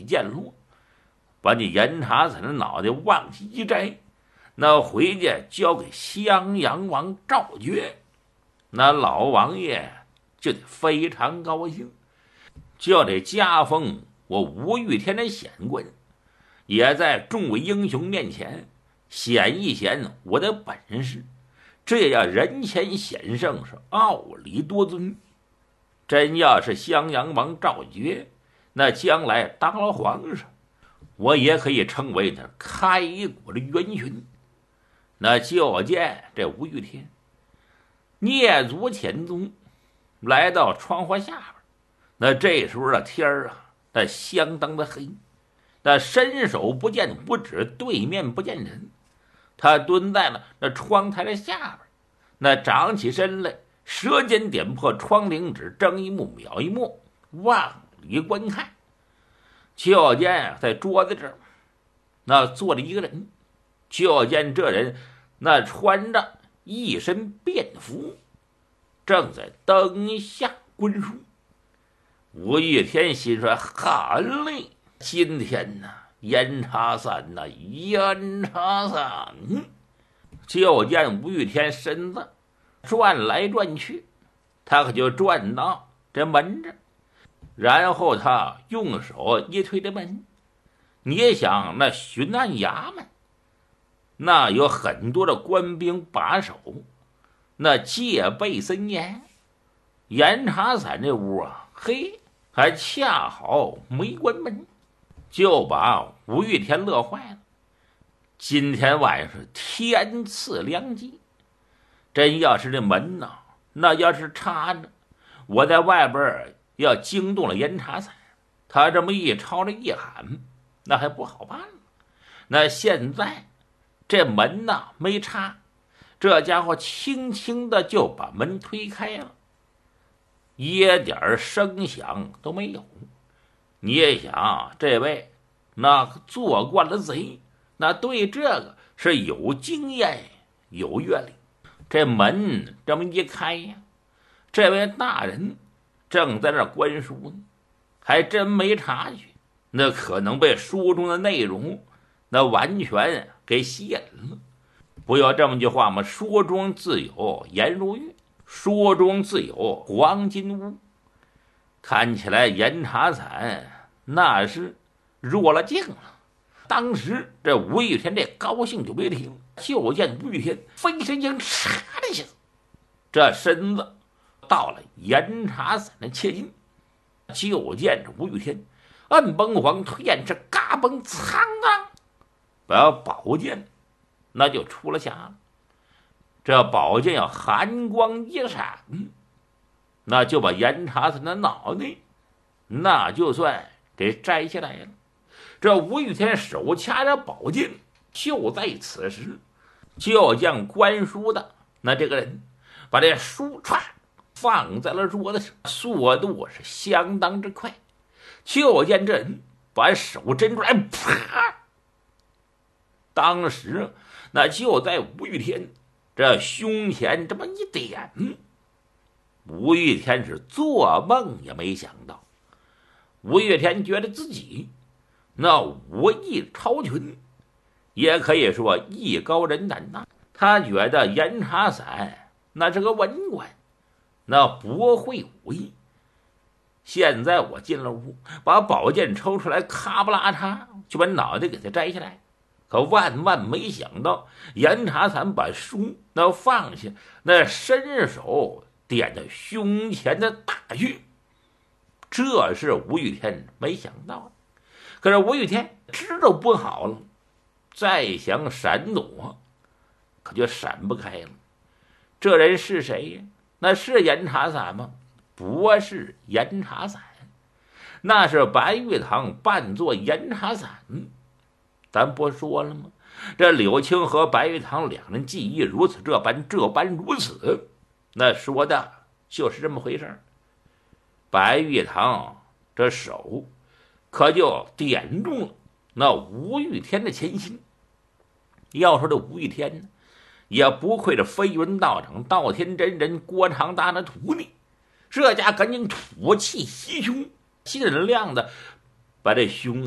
剑落，把你严查散的脑袋往起一摘，那回家交给襄阳王赵觉，那老王爷就得非常高兴，就得加封我吴玉天的显官，也在众位英雄面前显一显我的本事，这样人前显圣是傲礼多尊。真要是襄阳王赵觉那将来当了皇上，我也可以称为那开国的元勋。那就见这吴玉天蹑足潜踪来到窗户下边，那这时候的天啊，那相当的黑，那伸手不见五指，对面不见人，他蹲在了那窗台的下边，那长起身来，舌尖点破窗棂纸，睁一目秒一目，往里观看，就见在桌子这儿那坐着一个人，就见这人那穿着一身便服，正在灯下观书。吴玉天心说：好嘞，今天呢，严查散呐，严查散。就见吴玉天身子转来转去，他可就转到这门这，然后他用手一推这门。你也想那巡案衙门那有很多的官兵把守，那戒备森严，严查散这屋啊，嘿，还恰好没关门，就把吴玉天乐坏了。今天晚上是天赐良机，真要是这门呐，那要是插着，我在外边要惊动了严查散，他这么一吵着一喊，那还不好办了。那现在这门呐没插，这家伙轻轻的就把门推开了，一点声响都没有。你也想，这位那做惯了贼，那对这个是有经验有阅历。这门这么一开呀，这位大人正在那观书呢，还真没察觉，那可能被书中的内容那完全给吸引了。不有这么句话吗？书中自有颜如玉，书中自有黄金屋。看起来严查散那是入了境了。当时这吴玉天这高兴就没停，就见吴玉天飞身间唰的一下，这身子到了严查散的切近，就见着吴玉天摁崩黄推剑是嘎嘣苍当，把宝剑那就出了匣了。这宝剑要寒光一闪，那就把严查散的脑袋那就算给摘下来了。这吴玉天手掐着宝剑，就在此时，就见观书的那这个人把这书歘放在了桌子上，速度是相当之快。就见这人把手伸出来，啪！当时那就在吴玉天这胸前这么一点，吴玉天是做梦也没想到，吴玉天觉得自己那武艺超群，也可以说艺高人胆大。他觉得严查散那是个文官，那不会武艺。现在我进了屋，把宝剑抽出来，咔不拉嚓就把脑袋给他摘下来。可万万没想到，严查散把书那放下，那伸手点着胸前的大穴，这是吴玉天没想到的。可是吴玉天知道不好了，再想闪躲，可就闪不开了。这人是谁呀？那是严查散吗？不是严查散，那是白玉堂扮作严查散。咱不说了吗？这柳青和白玉堂两人技艺如此这般如此，那说的就是这么回事。白玉堂这手可就点中了那吴玉天的前心。要说这吴玉天呢，也不愧这飞云道长道天真人郭长大的徒弟，这家赶紧吐气袭胸，尽量的把这胸